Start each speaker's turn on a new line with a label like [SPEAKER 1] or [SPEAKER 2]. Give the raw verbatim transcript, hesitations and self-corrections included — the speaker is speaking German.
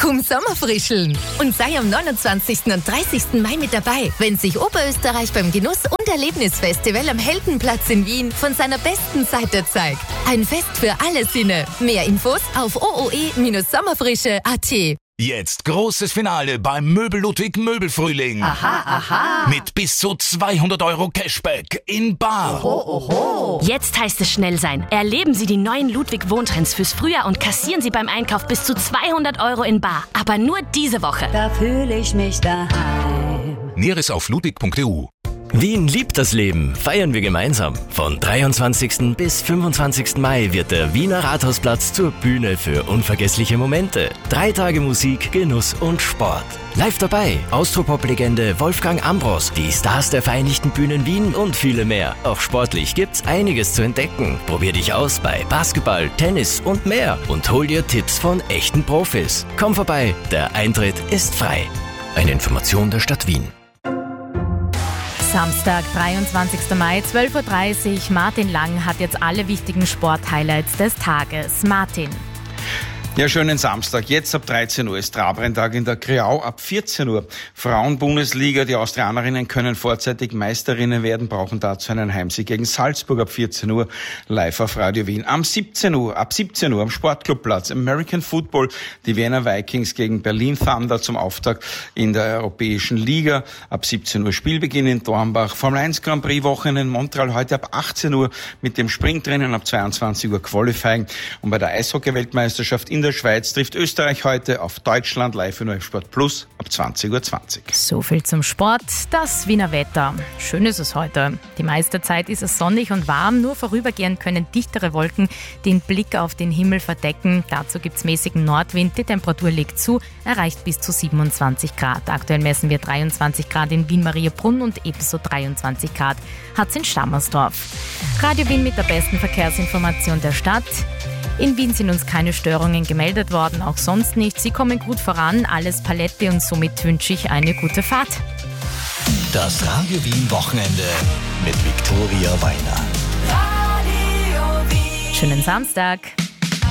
[SPEAKER 1] Komm Sommerfrischeln und sei am neunundzwanzigsten und dreißigsten Mai mit dabei, wenn sich Oberösterreich beim Genuss- und Erlebnisfestival am Heldenplatz in Wien von seiner besten Seite zeigt. Ein Fest für alle Sinne. Mehr Infos auf o o e Bindestrich sommerfrische punkt a t.
[SPEAKER 2] Jetzt großes Finale beim Möbel Ludwig Möbelfrühling.
[SPEAKER 1] Aha, aha.
[SPEAKER 2] Mit bis zu zweihundert Euro Cashback in bar.
[SPEAKER 1] Oho, oho.
[SPEAKER 3] Jetzt heißt es schnell sein. Erleben Sie die neuen Ludwig Wohntrends fürs Frühjahr und kassieren Sie beim Einkauf bis zu zweihundert Euro in bar. Aber nur diese Woche.
[SPEAKER 4] Da fühle ich mich daheim.
[SPEAKER 2] Näheres auf ludwig punkt e u.
[SPEAKER 5] Wien liebt das Leben, feiern wir gemeinsam. Von dreiundzwanzigsten bis fünfundzwanzigsten Mai wird der Wiener Rathausplatz zur Bühne für unvergessliche Momente. Drei Tage Musik, Genuss und Sport. Live dabei Austropop-Legende Wolfgang Ambros, die Stars der Vereinigten Bühnen Wien und viele mehr. Auch sportlich gibt's einiges zu entdecken. Probier dich aus bei Basketball, Tennis und mehr und hol dir Tipps von echten Profis. Komm vorbei, der Eintritt ist frei. Eine Information der Stadt Wien.
[SPEAKER 6] Samstag, dreiundzwanzigsten Mai, zwölf Uhr dreißig. Martin Lang hat jetzt alle wichtigen Sport-Highlights des Tages. Martin.
[SPEAKER 7] Ja, schönen Samstag. Jetzt ab dreizehn Uhr ist Trabrenntag in der Kreau. Ab vierzehn Uhr Frauenbundesliga. Die Austrianerinnen können vorzeitig Meisterinnen werden, brauchen dazu einen Heimsieg gegen Salzburg. Ab vierzehn Uhr live auf Radio Wien. Am siebzehn Uhr, ab siebzehn Uhr am Sportclubplatz American Football. Die Wiener Vikings gegen Berlin Thunder zum Auftakt in der Europäischen Liga. Ab siebzehn Uhr Spielbeginn in Dornbach. Formel eins Grand Prix Wochen in Montreal heute ab achtzehn Uhr mit dem Sprintrennen. Ab zweiundzwanzig Uhr Qualifying. Und bei der Eishockey-Weltmeisterschaft in der Schweiz trifft Österreich heute auf Deutschland live in Sport Plus ab zwanzig Uhr zwanzig.
[SPEAKER 6] So viel zum Sport. Das Wiener Wetter. Schön ist es heute. Die meiste Zeit ist es sonnig und warm. Nur vorübergehend können dichtere Wolken den Blick auf den Himmel verdecken. Dazu gibt es mäßigen Nordwind. Die Temperatur legt zu, erreicht bis zu siebenundzwanzig Grad. Aktuell messen wir dreiundzwanzig Grad in Wien-Mariabrunn und ebenso dreiundzwanzig Grad hat es in Stammersdorf. Radio Wien mit der besten Verkehrsinformation der Stadt. In Wien sind uns keine Störungen gemeldet worden, auch sonst nicht. Sie kommen gut voran, alles Paletti und somit wünsche ich eine gute Fahrt.
[SPEAKER 8] Das Radio Wien Wochenende mit Viktoria Weiner.
[SPEAKER 6] Schönen Samstag.